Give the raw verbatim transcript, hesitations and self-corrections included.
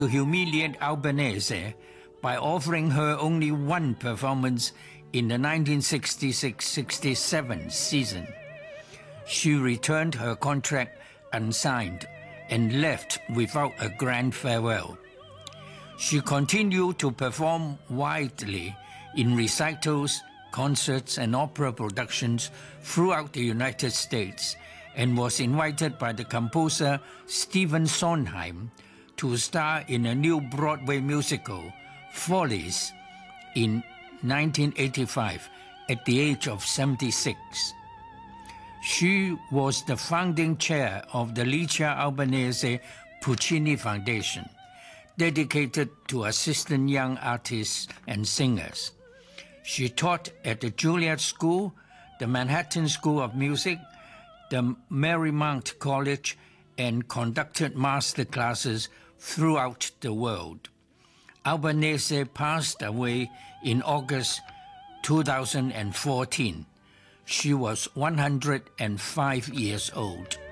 to humiliate Albanese by offering her only one performance in the nineteen sixty-six sixty-seven season. She returned her contract unsigned and left without a grand farewell. She continued to perform widely in recitals, concerts, and opera productions throughout the United States, and was invited by the composer Stephen Sondheim to star in a new Broadway musical, Follies, in nineteen eighty-five at the age of seventy-six. She was the founding chair of the Licia Albanese Puccini Foundation, dedicated to assisting young artists and singers. She taught at the Juilliard School, the Manhattan School of Music, the Marymount College, and conducted master classes throughout the world. Albanese passed away in August two thousand fourteen. She was one hundred five years old.